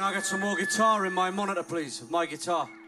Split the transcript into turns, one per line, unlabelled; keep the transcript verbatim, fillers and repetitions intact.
I get some more guitar in my monitor, please? My guitar.